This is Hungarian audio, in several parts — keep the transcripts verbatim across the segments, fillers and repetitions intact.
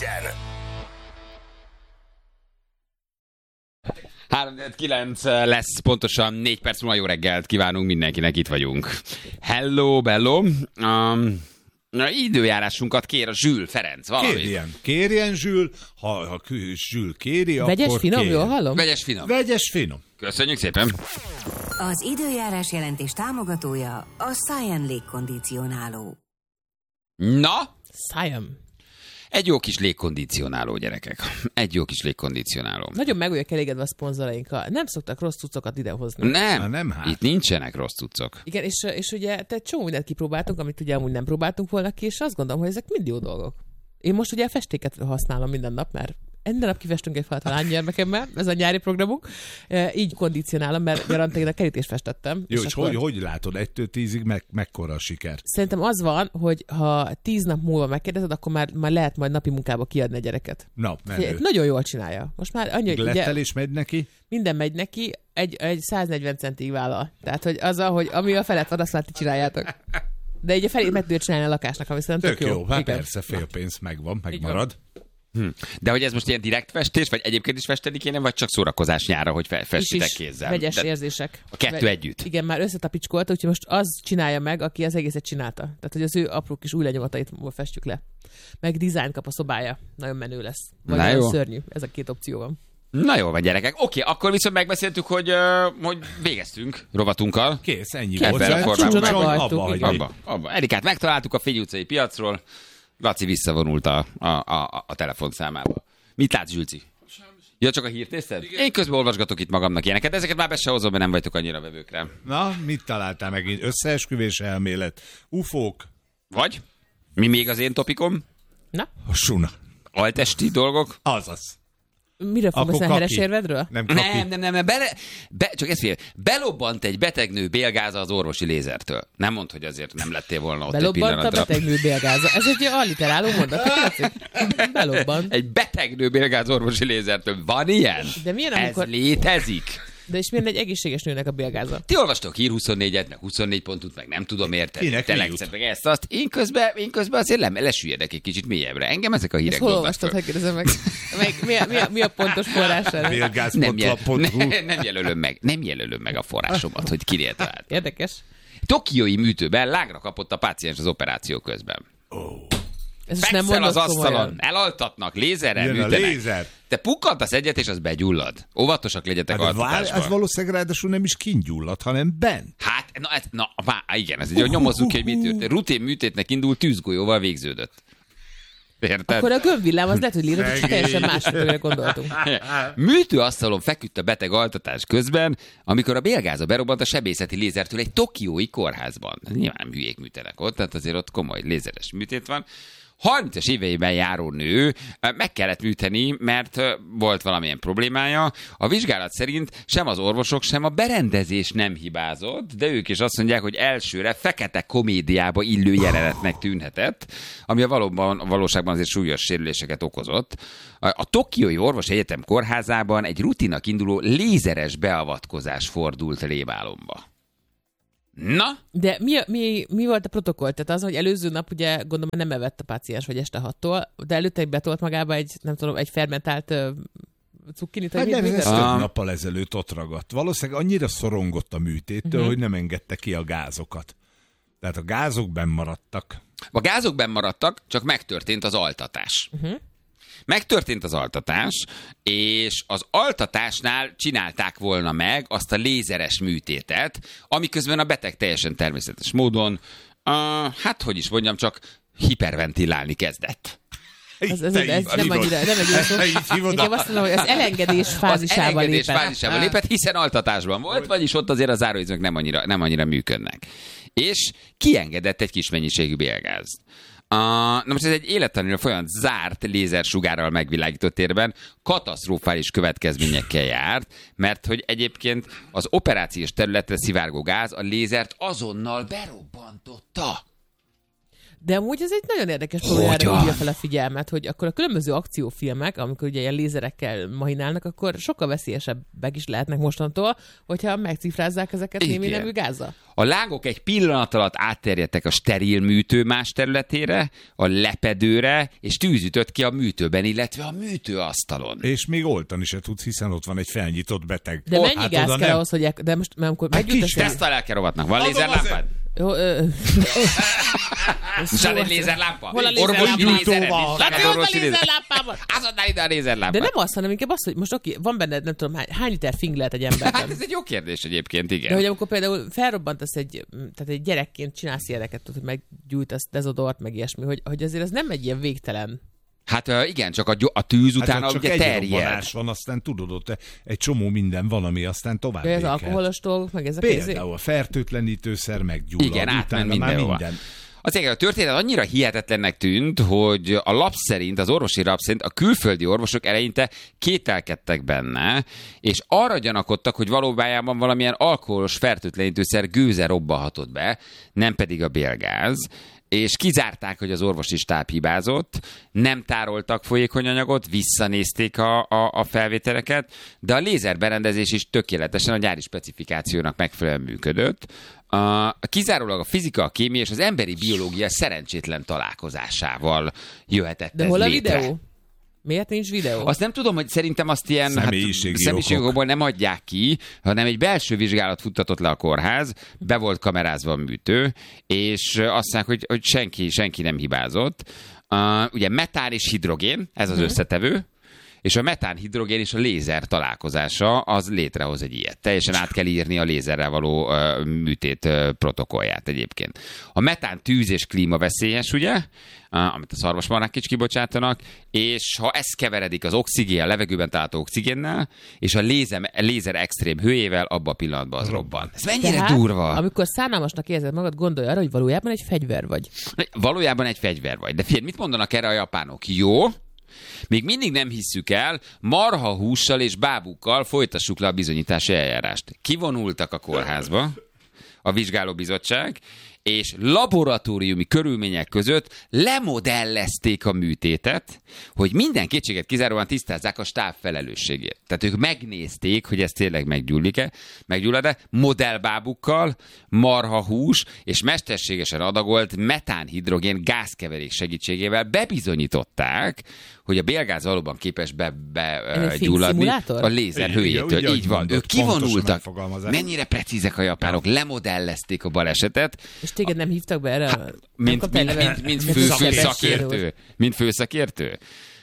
három kilenc lesz, pontosan négy perc múlva. Jó reggelt kívánunk mindenkinek, itt vagyunk. Hello, bello. Um, na, időjárásunkat kér a Zsül Ferenc. Valamit. Kérjen, kérjen Zsül, ha, ha Zsül kéri, Vegyes akkor finom, kérjen. jól hallom? Vegyes finom. Vegyes finom. Köszönjük szépen. Az időjárás jelentés támogatója a Science légkondicionáló. Na? Szájam. Egy jó kis légkondicionáló, gyerekek. Egy jó kis légkondicionáló. Nagyon meg vagyok elégedve a szponzorainkkal. Nem szoktak rossz cuccokat idehozni. Nem, Na, nem hát. Itt nincsenek rossz cuccok. Igen, és, és ugye te egy csomó mindent kipróbáltunk, amit ugye amúgy nem próbáltunk volna ki, és azt gondolom, hogy ezek mind jó dolgok. Én most ugye a festéket használom minden nap, mert minden nap kifestünk egy falat a lánygyermekemmel, ez a nyári programunk. E, így kondicionálom, mert garantáltan a kerítést festettem. Jó, és, és akkor... hogy, hogy látod, egytől tízig meg, mekkora a siker? Szerintem az van, hogy ha tíz nap múlva megkérdezed, akkor már, már lehet majd napi munkába kiadni a gyereket. Na, menő. Nagyon jól csinálja. Most már annyi, Glettel is megy neki? Minden megy neki, egy, egy száznegyven centig vállal. Tehát, hogy az, hogy ami a felett van, azt már ti csináljátok. De így a felét meg tudod csinálni a lakásnak, ami szerintem Tök tök jó, jó. hát Igen. persze, fél pénz megvan, megmarad. Hm. De hogy ez most ilyen direkt festés, vagy egyébként is festeni kéne, vagy csak szórakozás nyára, hogy fe- festitek Is is kézzel? vegyes De érzések. a kettő Ve- együtt? Igen, már összetapicskolta, úgyhogy most az csinálja meg, aki az egészet csinálta. Tehát, hogy az ő apró kis új lenyomatait festjük le. Meg dizájn kap a szobája. Nagyon menő lesz. Vagy Na nagyon jó. szörnyű. Ez a két opció van. Na jó van, gyerekek. Oké, akkor viszont megbeszéltük, hogy, uh, hogy végeztünk rovatunkkal. Kész, ennyi Ebben volt. a Csúcson formában meg- abba hagytuk, hagyni. Abba, abba. Erikát megtaláltuk a Fény utcai piacról. Laci visszavonult a, a, a, a telefonszámába. Mit látsz, Zsülci? Ja, csak a hírt nézted? Én közben olvasgatok itt magamnak ilyeneket, de ezeket már be se hozom, mert nem vagytok annyira vevőkre. Na, mit találtál megint? Összeesküvés elmélet, ufók, Vagy? Mi még az én topikom? Na, a suna. Altesti dolgok? Azaz. miről fog Akkor beszélni, kaki. heresérvedről? Nem kaki. Nem, nem, nem, nem. Bele, be, csak ezt figyelj, belobbant egy betegnő bélgáza az orvosi lézertől. Nem mondd, hogy azért nem lettél volna ott egy Belobbant a pillanatra. betegnő bélgáza. Ez egy alliteráló mondat. Belobbant. Egy betegnő bélgáz orvosi lézertől. Van ilyen? De milyen, Ez amikor... létezik? De és milyen egy egészséges nőnek a bélgáza? Ti olvastok Hír huszonnégyet, meg huszonnégy pontot, meg nem tudom érteni. Kinek mi Telexet, jut? meg ezt, azt. Én közben, én közben azért le, lesüllyedek egy kicsit mélyebbre. Engem ezek a hírek Ezt hol dobnak olvastad, föl. hogy kérdezem meg? meg mi, a, mi, a, mi a pontos forrás ennek? Nem, Bélgáz jel, pont lap pont hu. ne, nem jelölöm meg, nem jelölöm meg a forrásomat, hogy kinél talált. Érdekes. Tokiói műtőben lágra kapott a páciens az operáció közben. Ez most nem Fekszel az mondod asztalon, komolyan. elaltatnak, lézerrel Jön a műtenek. lézer. Te pukkantasz egyet, és az begyullad. Óvatosak legyetek Hát, vár, altatásban. ez valószínűleg ráadásul nem is kingyullad, hanem bent. Hát, na, ez, na vá, igen, ez egy, hogy nyomozzuk ki, hogy mit történt. Rutén műtétnek indult, tűzgolyóval végződött. Érted? Akkor a gömbvillám az lehet, hogy lírat, hogy Szegény. teljesen másokra gondoltunk. Műtőasztalon feküdt a beteg altatás közben, amikor a bélgáza berobbant a sebészeti lézertől egy tokiói kórházban. Nyilván hülyék műtenek ott, tehát azért ott komoly lézeres műtét van. harmincas éveiben járó nő meg kellett műteni, mert volt valamilyen problémája. A vizsgálat szerint sem az orvosok, sem a berendezés nem hibázott, de ők is azt mondják, hogy elsőre fekete komédiába illő jelenetnek tűnhetett, ami a valóban, a valóságban azért súlyos sérüléseket okozott. A, a Tokiói Orvosi Egyetem kórházában egy rutinak induló lézeres beavatkozás fordult rémálomba. Na? De mi, mi, mi volt a protokoll? Tehát az, hogy előző nap ugye gondolom nem evett a páciens, vagy este hattól, de előtte egy betolt magába egy, nem tudom, egy fermentált uh, cukkinit, Hát vagy nem, mit, ez mit? több Ah. nappal ezelőtt ott ragadt. Valószínűleg annyira szorongott a műtéttől, Mhm. uh-huh. hogy nem engedte ki a gázokat. Tehát a gázok benn maradtak. A gázok benn maradtak, csak megtörtént az altatás. Uh-huh. Megtörtént az altatás, és az altatásnál csinálták volna meg azt a lézeres műtétet, amiközben a beteg teljesen természetes módon, uh, hát hogy is mondjam, csak hiperventilálni kezdett. Ez, ez, Te ez, ez így nem hívod. annyira, nem egy szó. Te így hívod. Inkább azt mondom, hogy az elengedés Az fázisába elengedés lépett. fázisába lépett, hiszen altatásban volt, vagyis ott azért a záróizmok nem annyira, nem annyira működnek. És kiengedett egy kis mennyiségű bélgázt. Uh, na most ez egy élettanulra folyamat zárt lézersugárral megvilágított térben katasztrofális következményekkel járt, mert hogy egyébként az operációs területre szivárgó gáz a lézert azonnal berobbantotta. De amúgy ez egy nagyon érdekes problémára hívja fel a figyelmet, hogy akkor a különböző akciófilmek, amikor ugye ilyen lézerekkel mahinálnak, akkor sokkal veszélyesebbek is lehetnek mostantól, hogyha megcifrázzák ezeket némi nemű gázzal. A lángok egy pillanat alatt átterjedtek a steril műtő más területére, a lepedőre, és tűz ütött ki a műtőben, illetve a műtőasztalon. És még oltani se tudsz, hiszen ott van egy felnyitott beteg. De mennyi hát gáz kell nem... ahhoz, hogy... El... De most, mert amikor meggyújtasz... Ezt a lelkerovatnak. Van lézerlámpád? Jó, ö... Most egy lézerlámpa? Hol a Orvosi lézerlámpám? lézered? Hát ott a lézerlámpában! Azonnal ide a lézerlámpa. De nem az, hanem inkább az, hogy most oké, van benned, nem tudom, hány, hány liter fing lehet egy emberben. Hát ez egy jó kérdés egyébként, igen. De hogy amikor például felrobbantasz egy, tehát egy gyerekként csinálsz ilyeneket, hogy meggyújtasz dezodort, meg ilyesmi, hogy, hogy azért ez nem egy ilyen végtelen. Hát igen, csak a, a tűz utána hát, ugye terjed. Hát van, aztán tudod, ott egy csomó minden van, ami aztán tovább Ez alkoholos dolgok, meg ez a Például a fertőtlenítőszer meggyullad. Igen, átment mindenhova. minden. Az a történet annyira hihetetlennek tűnt, hogy a lap szerint, az orvosi lap szerint a külföldi orvosok eleinte kételkedtek benne, és arra gyanakodtak, hogy valójában valamilyen alkoholos fertőtlenítőszer gőze robbanhatott be, nem pedig a bélgáz, és kizárták, hogy az orvosi stáb hibázott, nem tároltak folyékony anyagot, visszanézték a, a, a felvételeket, de a lézerberendezés is tökéletesen a gyári specifikációnak megfelelően működött. A, kizárólag a fizika, a kémia és az emberi biológia szerencsétlen találkozásával jöhetett de ez hol a létre. videó? Miért nincs videó? Azt nem tudom, hogy szerintem azt ilyen személyiségokból nem adják ki, hanem egy belső vizsgálat futtatott le a kórház, be volt kamerázva a műtő, és azt mondják, hogy, hogy senki, senki nem hibázott. Uh, ugye metán és hidrogén, ez az hmm. összetevő, és a metán-hidrogén és a lézer találkozása az létrehoz egy ilyet. Teljesen át kell írni a lézerrel való uh, műtét uh, protokollját egyébként. A metán tűz és klíma veszélyes, ugye? Uh, amit a szarvasmarhák is kibocsátanak, és ha ez keveredik az oxigén, a levegőben található oxigénnel, és a lézer, lézer extrém hőjével, abban a pillanatban az robban. Ez mennyire Tehát, durva? Amikor szánalmasnak érzed magad, gondolj arra, hogy valójában egy fegyver vagy. Valójában egy fegyver vagy. De figyelj, mit mondanak erre a japánok? Jó, még mindig nem hisszük el, marha hússal és bábukkal folytassuk le a bizonyítási eljárást. Kivonultak a kórházba a vizsgálóbizottság, és laboratóriumi körülmények között lemodellezték a műtétet, hogy minden kétséget kizáróan tisztázzák a stáb felelősségét. Tehát ők megnézték, hogy ez tényleg meggyullik-e, meggyullad-e, modellbábukkal, marhahús és mesterségesen adagolt metánhidrogén gázkeverék segítségével bebizonyították, hogy a bélgáz valóban képes begyulladni be, a lézer hőjétől. Így, így van. Mondod, ők kivonultak. Mennyire precízek a japánok. Ja. Lemodellezték a balesetet. És téged nem hívtak be erre? Hát, mint, mint, mint, mint fő, főszakértő. Mint főszakértő.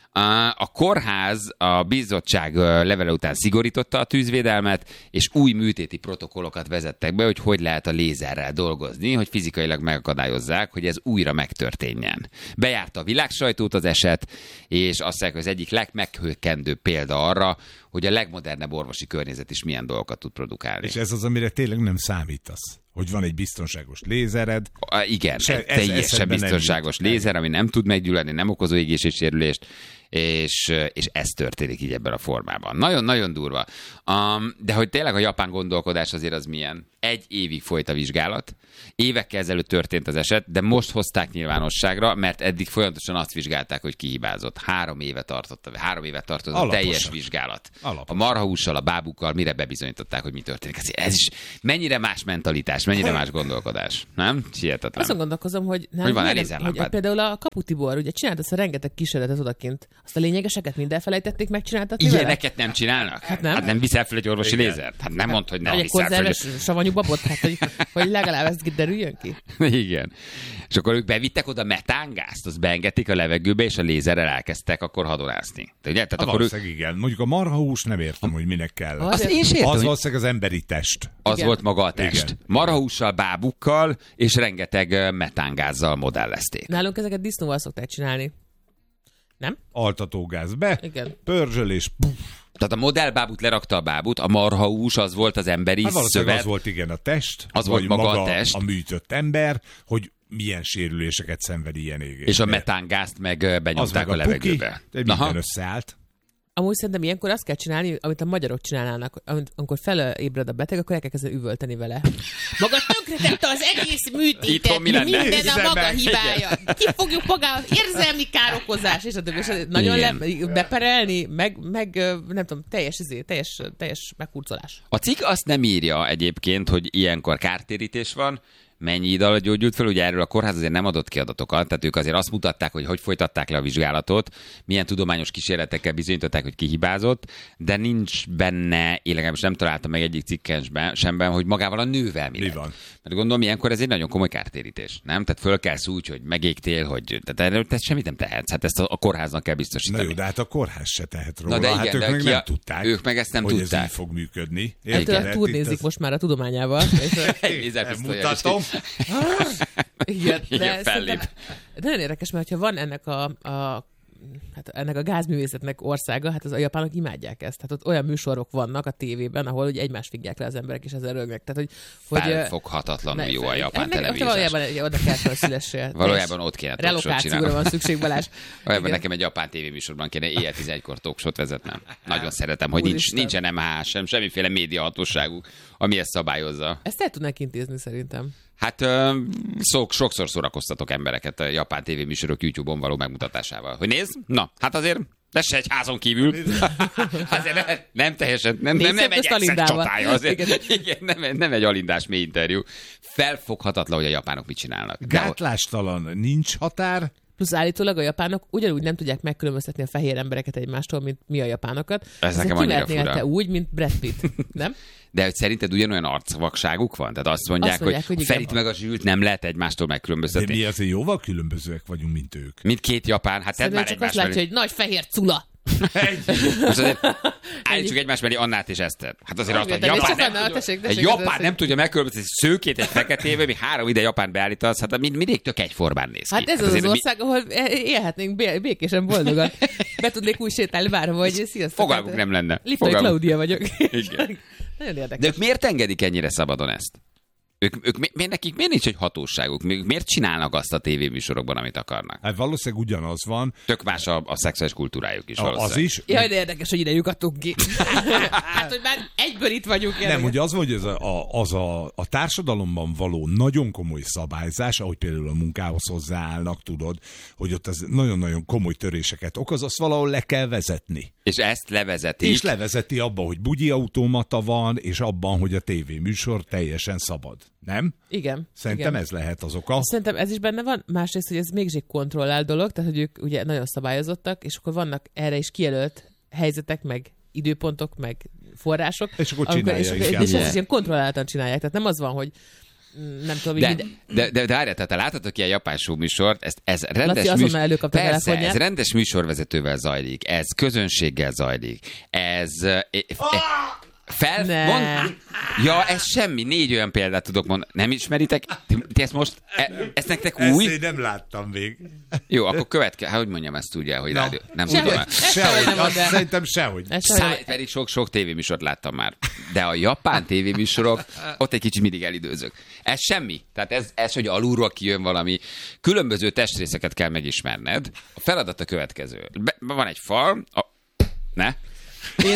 A kórház a bizottság levele után szigorította a tűzvédelmet, és új műtéti protokollokat vezettek be, hogy hogy lehet a lézerrel dolgozni, hogy fizikailag megakadályozzák, hogy ez újra megtörténjen. Bejárta a világsajtót az eset, és azt mondják, hogy az egyik legmeghökkentőbb példa arra, hogy a legmodernebb orvosi környezet is milyen dolgokat tud produkálni. És ez az, amire tényleg nem számítasz. Hogy van egy biztonságos lézered. A, igen, egy teljesen biztonságos lézer, ami nem tud meggyulladni, nem okozó égéssérülést, és, és ez történik így ebben a formában. Nagyon-nagyon durva. Um, de hogy tényleg a japán gondolkodás azért az milyen? Egy évig folyt a vizsgálat, évekkel ezelőtt történt az eset, de most hozták nyilvánosságra, mert eddig folyamatosan azt vizsgálták, hogy ki hibázott. Három éve tartott, három éve tartott a teljes vizsgálat. Alaposan. A marhahússal, a bábukkal, mire bebizonyították, hogy mi történik. Ez is mennyire más mentalitás, mennyire más gondolkodás. Nem? Hihetetlen. Azon gondolkozom, hogy, nem, hogy van nem, hogy például a Kapu Tibor, ugye csinált azt a rengeteg kísérletet odakint, azt a lényegeseket mind elfelejtették megcsináltatni vele? Ilyeneket nem csinálnak? Hát nem. Hát nem viszel fel egy orvosi igen. lézert? Hát nem mondd, hogy nem viszel fel. Egy savanyú babot, hát, hogy, hogy legalább ez derüljön ki. Igen. És akkor ők bevittek oda metángázt, azt beengedték a levegőbe, és a lézerrel elkezdtek akkor hadonászni. Ugye? Tehát a akkor ők... igen. Mondjuk a marhahús nem értem, hogy minek kell. Azt én sem értem, az valószínűleg az emberi test. Az igen. volt maga a test. Igen. Marhahússal, bábukkal, és rengeteg metángázzal modellezték. Nálunk ezeket disznóval szokták csinálni. Nem? Altatógáz be, igen. pörzsölés, puff. Tehát a modellbábut lerakta a bábut, a marhahús az volt az emberi hát szövet. Az volt igen a test, az volt maga, maga a test. A műtött ember, hogy milyen sérüléseket szenved ilyen égés. És a metángázt meg benyomták meg a, a levegőbe. Puki, minden összeállt. Amúgy szerintem ilyenkor azt kell csinálni, amit a magyarok csinálnának, amikor felébred a beteg, akkor el kell kezdeni üvölteni vele. Maga tönkretette az egész műtétet, minden a maga hibája. Ki fogjuk magához érzelmi károkozás, és a többi. És nagyon le, beperelni, meg, meg nem tudom, teljes, izé, teljes, teljes meghurcolás. A cikk azt nem írja egyébként, hogy ilyenkor kártérítés van, mennyi idő alatt gyógyult fel, ugye erről a kórház azért nem adott ki adatokat, tehát ők azért azt mutatták, hogy hogy folytatták le a vizsgálatot, milyen tudományos kísérletekkel bizonyították, hogy ki hibázott, de nincs benne, én legalábbis nem találtam meg egyik cikkesben semben, hogy magával a nővel mi, mi van. Mert gondolom, ilyenkor ez egy nagyon komoly kártérítés, nem? Tehát fölkelsz úgy, hogy megégtél, hogy tehát erről te semmit nem tehetsz, hát ezt a, a kórháznak kell biztosítani. Na jó, de hát a kórház se tehet róla, Na de igen, hát ők de meg nem a, tudták, ők meg ezt nem hogy tudták. ez így fog működni. Ettől turnézik az... most már a tudományával. Mutatom. Igen, de Igen, fellép. Nagyon érdekes, mert ha van ennek a, a hát ennek a gázművészetnek országa, hát az a japánok imádják ezt. Tehát ott olyan műsorok vannak a tévében, ahol ugye egymást figyelják le az emberek, és ezzel rögnek. Tehát, hogy, hogy felfoghatatlanul jó a japán televíziós. Valójában oda kell felszülessél. Valójában ott kéne talkshow csinálni. Relokációra van szükség, Balázs. Valójában nekem egy japán tévéműsorban kéne éjjel tizenegykor talkshowt vezetnem. Nagyon szeretem, hogy nincs, nincsen em há sem, semmiféle médiahatóságuk, ami ezt szabályozza. Ezt el tudnánk intézni szerintem. Hát szok, sokszor szórakoztatok embereket a japán tévéműsorok YouTube-on való megmutatásával. Hogy nézd, na, hát azért de se egy házon kívül. Azért nem, nem teljesen, nem, nem, nem egy exet csatája. Azért, igen, igen, nem, nem egy alindás mély interjú. Felfoghatatlan, hogy a japánok mit csinálnak. Gátlástalan, nincs határ. Plusz állítólag a japánok ugyanúgy nem tudják megkülönböztetni a fehér embereket egymástól, mint mi a japánokat. Ez nekem annyira fura. Te úgy, mint Brad Pitt, nem? De hogy szerinted ugyanolyan arcvakságuk van? Tehát azt mondják, azt mondják hogy, hogy Ferit meg a Zsült nem lehet egymástól megkülönböztetni. De mi azért jóval különbözőek vagyunk, mint ők. Mint két japán. Hát tedd már csak azt látja, hogy nagy fehér cula. Most azért állítsuk egymás mellé Annát és Esztert. Hát azért azt, hogy Japán, nem, Anna, tessék, tessék, egy japán nem tudja megkülönböztetni szőkét egy feketével, mi három ide Japán beállítasz, hát mindig tök egyformán néz ki. Hát ez hát az az ország, mi... ahol élhetnénk békésen boldogan. Be tudnék úgy sétálni bárhova, hogy sziasztok. Fogalmuk nem lenne. Liptai Klaudia vagyok. Igen. Nagyon érdekes. De ők miért engedik ennyire szabadon ezt? Ők, ők mi, miért, nekik miért nincs egy hatóságuk? Miért csinálnak azt a tévéműsorokban, amit akarnak? Hát valószínűleg ugyanaz van. Tök más a, a szexuális kultúrájuk is a, valószínűleg. Az is. Jaj, de érdekes, hogy ide lyukadtunk ki. Hát, hogy már egyből itt vagyunk. Nem, érdekes. Ugye az, hogy ez a, az a, a társadalomban való nagyon komoly szabályzás, ahogy például a munkához hozzáállnak, tudod, hogy ott az nagyon-nagyon komoly töréseket okoz, azt valahol le kell vezetni. És ezt levezetik. És levezeti abban, hogy bugyi automata van, és abban, hogy a tévéműsor teljesen szabad. Nem? Igen. Szerintem igen. ez lehet az oka. Szerintem ez is benne van. Másrészt, hogy ez mégis kontrollált dolog, tehát hogy ők ugye nagyon szabályozottak, és akkor vannak erre is kijelölt helyzetek, meg időpontok, meg források. És akkor csinálják. És, és, és ezt is ilyen kontrolláltan csinálják. Tehát nem az van, hogy nem tudom, de, minden... de, de, de várjál, tehát te láthatok ilyen japán show műsort, ez, ez rendes, Laci műsor... Persze, ez rendes műsorvezetővel zajlik, ez közönséggel zajlik, ez... Oh! Fel... Mond... Ja, ez semmi. Négy olyan példát tudok mondani. Nem ismeritek? Ti, ti ezt most... E, ezt nektek új? Ezt én nem láttam még. Jó, akkor következő. Hát, hogy mondjam ezt úgy el, hogy no. rádió... Nem sehogy, tudom el. Sehogy. Nem azt szerintem sehogy. Száj, pedig sok-sok tévéműsort láttam már. De a japán tévéműsorok, ott egy kicsit mindig elidőzök. Ez semmi. Tehát ez, ez hogy alulról kijön valami. Különböző testrészeket kell megismerned. A feladat a következő. Be, van egy fal... A... Ne? Én,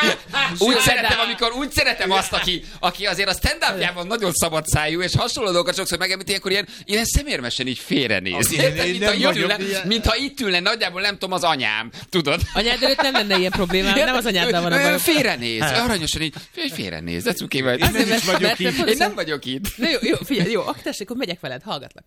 uh, úgy szeretem, amikor úgy szeretem azt, aki, aki azért a stand-upjában nagyon szabad szájú, és hasonló dolgokat sokszor megemlít, ilyenkor ilyen, ilyen szemérmesen így félrenéz. Én, én mintha itt, ülne, ilyen... mintha itt ülne, nagyjából nem tudom, az anyám. Tudod? Anyád előtt nem lenne ilyen problémám, nem az anyáddal van a bajom. Félrenéz, aranyosan így, félrenéz, de cuki vagy. Én nem is vagyok itt. Én nem vagyok itt. Na jó, jó, figyelj, jó, akkor tessék, akkor megyek veled, hallgatlak.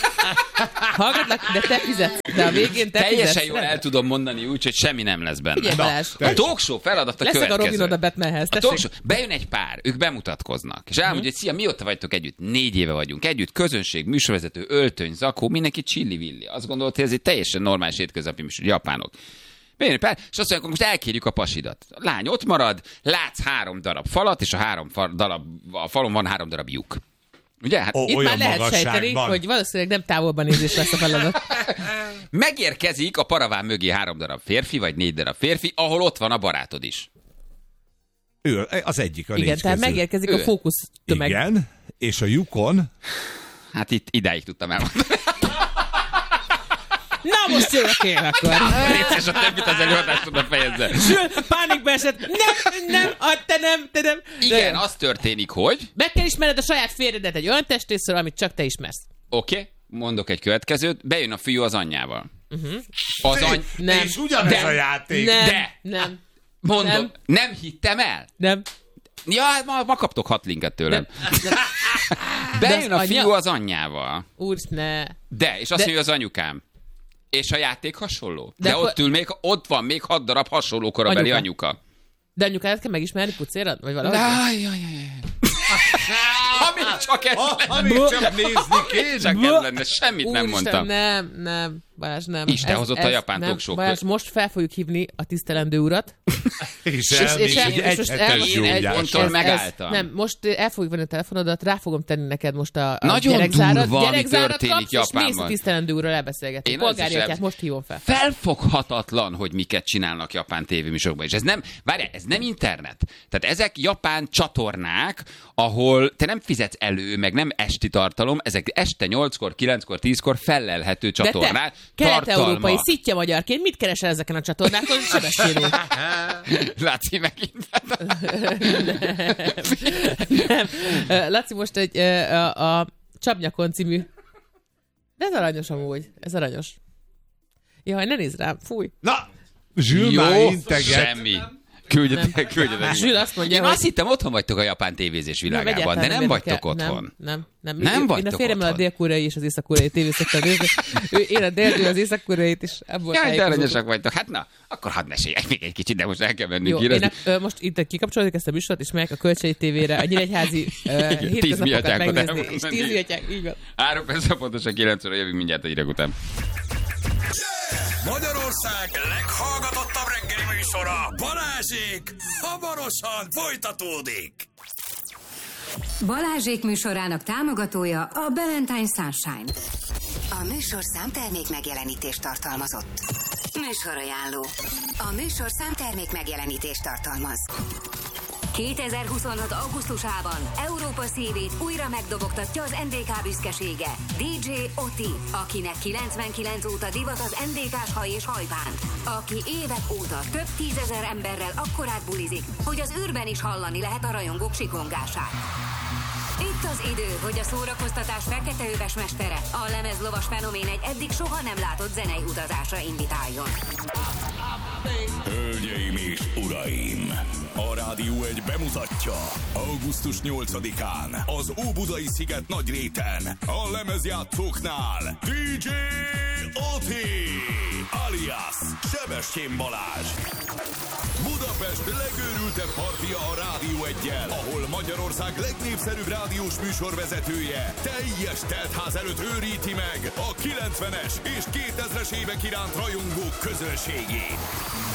Hallgatlak, de te fizetsz. De a végén te teljesen fizetsz. jól el tudom mondani úgy, hogy semmi nem lesz benne. Figyelj, Balázs. A talk show feladat a következő. Leszek a Robin oda Batmanhez, tessék. Bejön egy pár, ők bemutatkoznak, és elmondja, hogy szia, mióta vagytok együtt? Négy éve vagyunk együtt, közönség, műsorvezető, öltöny, zakó, mindenki csilli-villi. Azt gondolod, hogy ez egy teljesen normális hétköznapi műsor, japánok. Bejön egy pár, és azt mondják, most elkérjük a pasidat. A lány ott marad, látsz három darab falat, és a három fal, darab, a falon van három darab lyuk. Ugye? Hát oh, itt már lehet sejteni, hogy valószínűleg nem távolban nézés lesz a feladat. Megérkezik a paraván mögé három darab férfi, vagy négy darab férfi, ahol ott van a barátod is. Ő az egyik a igen, négy tehát közül. megérkezik ő. a fókusz tömeg. Igen, és a lyukon... Hát itt idáig tudtam elmondani. Na most jövök én akkor. Létszés a többit az előadást oda fejezze. Sül, pánikba esett. Nem, nem, ah, te nem, te nem. Igen, az történik, hogy... Meg kell ismered a saját férjedet egy olyan testrészről, amit csak te ismersz. Oké, okay, mondok egy következőt. Bejön a fiú az anyjával. Uh-huh. Az any... Nem. És ugyanez De. a játék. Nem, De. nem, Mondom, nem, Nem. nem hittem el. nem. Ja, ma, ma kaptok hat linket tőlem. nem. Bejön De a az fiú anya- az anyjával. Úr, ne. De, és azt De- mondja, az anyukám. És a játék hasonló. De, De De akkor- ott ül még, ott van még hat darab hasonló korabeli Anyuka. anyuka. De anyukádat kell megismerni pucéran? Vagy valahogy? Jaj, jaj, jaj. Ha még csak ez Ha, ha lenne. még csak nézni kéne. Csak ez lenne, semmit nem Úristen, mondtam. Nem, nem, Balázs, nem. Isten hozott a japán nem. talkshow Balázs, közt. most fel fogjuk hívni a tisztelendő urat. És és elmész el- egy és most egyhetes elmondom, Én egy gyógyás. ponton ez- megálltam. Nem, most el fogjuk venni a telefonodat, rá fogom tenni neked most a, a Nagyon gyerekzárat. durva, ami gyerekzárat történik kapsz, és mész a Japánban. tisztelendő úrral elbeszélgetni. Én Polgári az is atyát el- most hívom fel. Felfoghatatlan, hogy miket csinálnak japán tévéműsorokban. És ez nem, várjál, ez nem internet. Tehát ezek japán csatornák, ahol te nem fizetsz elő, meg nem esti tartalom, ezek este nyolckor, kilenckor, tízkor fellelhető De csatornák. te, kelet-európai tartalma. szitja magyarként mit keresel ezeken a csatornákon? Sebestyén úr. Laci megint. Nem. Ö, Laci most egy ö, a, a Csapnyakon című. De ez aranyos amúgy. Ez aranyos. Jaj, ne nézd rám. Fúj. Na, Zsül már Jó, integet. semmi. Küldjetek, küldjetek. Zsül azt mondja, Én hogy... azt hittem, otthon vagytok a japán tévézés világában, de nem vagytok otthon. Nem, nem. Nem Én vagytok a férjemmel a otthon. dél-koreai és az észak-koreai tévét szoktam nézni. Ő, én a dél az észak-koreait is ebből Jaj, de tájékozódom. aranyosak vagytok. Hát na, akkor hadd meséljek még egy kicsit, de most el kell mennünk Jó, én kírozni. a, ö, most itt kikapcsolódik ezt a műsort, és megyek a Kölcsei tévére a Nyíregyházi uh, tíz hétköznapokat miatyákot megnézni. És elmondani. tíz miatyák, így van. Három perc pontosan kilenc óra, jövünk mindjárt a hírek után. Magyarország leghallgatottabb reggeli műsora, Balázsék, hamarosan folytatódik. Balázsék műsorának támogatója a Valentine Sunshine. A műsorszám termék megjelenítést tartalmazott. Műsorajánló. A műsorszám termék megjelenítést tartalmaz. kétezer-huszonhat. augusztusában Európa szívét újra megdobogtatja az en dé ká büszkesége, dé dzsé Oti, akinek kilencvenkilenc óta divat az en dé ká-s haj és hajbánt, aki évek óta több tízezer emberrel akkorát bulizik, hogy az űrben is hallani lehet a rajongók sikongását. Itt az idő, hogy a szórakoztatás feketeöves mestere, a lemezlovas fenomén egy eddig soha nem látott zenei utazásra invitáljon. Hölgyeim és uraim! A Rádió egy bemutatja augusztus nyolcadikán az Óbudai sziget Nagyréten a lemezjátszóknál dé dzsé Oti alias Sebestyén Balázs. Budapest legőrültebb partia a Rádió egyel, ahol Magyarország legnépszerűbb rádiós műsorvezetője teljes teltház előtt őríti meg a kilencvenes és kétezres évek iránt rajongók közönségét.